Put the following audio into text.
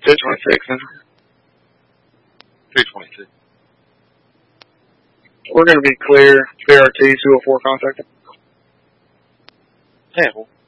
226, huh? 226. We're going to be clear. BRT 204 contact. Yeah, well,